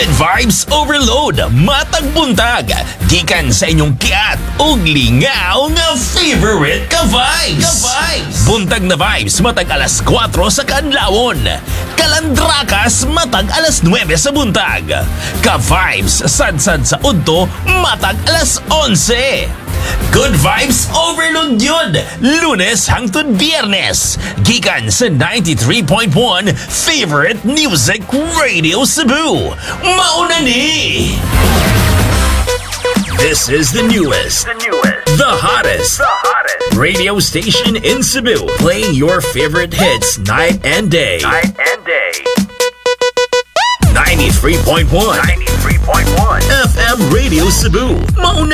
Good vibes overload, matag buntag. Gikan sa inyong kiat ug lingaw nga favorite ka vibes. Buntag na vibes matag alas 4 sa kanlawon. Kalandrakas matag alas 9 sa buntag. Ka vibes sad-sad sa udto matag alas 11. Good vibes overload yun! Lunes hangtod Biyernes. Gikan sa 93.1 Favorite Music Radio Cebu. Mauna ni! This is the newest, the hottest radio station in Cebu, playing your favorite hits night and day. 93.1 FM Radio Cebu. Mauna